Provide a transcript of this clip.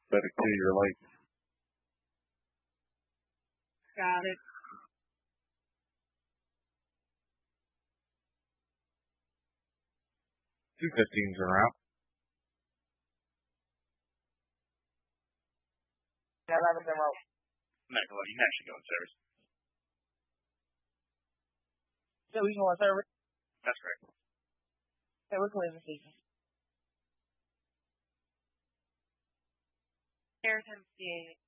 Better to your late. Got it. 215s are out. Yeah, 11 in row. Medical, you can actually go in service. So we can go in service? That's correct. Okay, we're clear the station. Airtime CA.